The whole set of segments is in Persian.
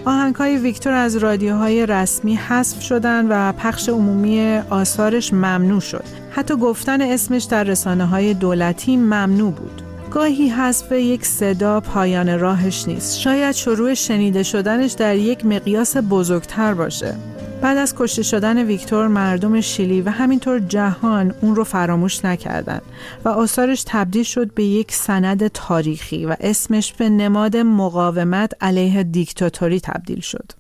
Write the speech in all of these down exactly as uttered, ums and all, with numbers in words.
آهنگ‌های ویکتور از رادیوهای رسمی حذف شدن و پخش عمومی آثارش ممنوع شد. حتی گفتن اسمش در رسانه‌های دولتی ممنوع بود. گاهی حذف یک صدا پایان راهش نیست. شاید شروع شنیده شدنش در یک مقیاس بزرگتر باشه. بعد از کشته شدن ویکتور، مردم شیلی و همینطور جهان اون رو فراموش نکردن و آثارش تبدیل شد به یک سند تاریخی و اسمش به نماد مقاومت علیه دیکتاتوری تبدیل شد.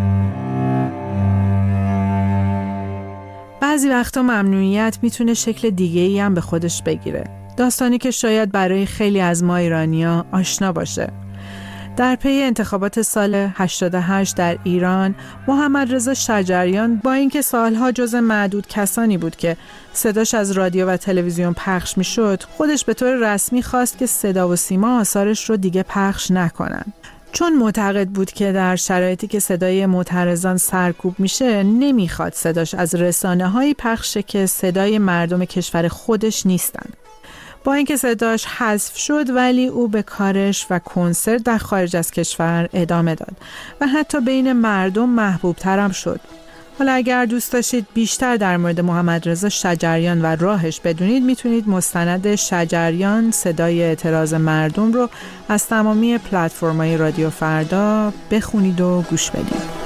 بعضی وقتا ممنوعیت میتونه شکل دیگه‌ای هم به خودش بگیره. داستانی که شاید برای خیلی از ما ایرانی‌ها آشنا باشه. در پی انتخابات سال هشتاد و هشت در ایران، محمد رضا شجریان با اینکه سالها جز معدود کسانی بود که صداش از رادیو و تلویزیون پخش میشد، خودش به طور رسمی خواست که صدا و سیما آثارش رو دیگه پخش نکنن. چون معتقد بود که در شرایطی که صدای معترضان سرکوب میشه، نمیخواد صداش از رسانه‌هایی پخشه که صدای مردم کشور خودش نیستن. با اینکه صداش حذف شد، ولی او به کارش و کنسرت در خارج از کشور ادامه داد و حتی بین مردم محبوب ترم شد. حالا اگر دوست داشتید بیشتر در مورد محمد رضا شجریان و راهش بدونید، میتونید مستند شجریان صدای اعتراض مردم رو از تمامی پلتفرم‌های رادیو فردا بخونید و گوش بدید.